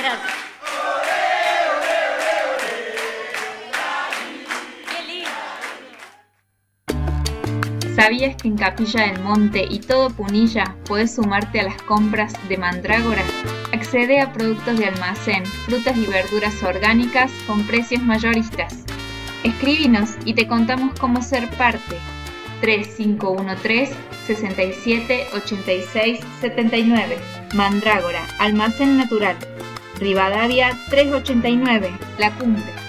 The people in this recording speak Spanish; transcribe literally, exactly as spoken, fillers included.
gracias. ¿Sabías que en Capilla del Monte y todo Punilla podés sumarte a las compras de Mandrágora? Accede a productos de almacén, frutas y verduras orgánicas con precios mayoristas. Escríbenos y te contamos cómo ser parte. tres cinco uno tres, seis siete, ocho seis, siete nueve. Mandrágora, almacén natural. Rivadavia trescientos ochenta y nueve, La Cumbre.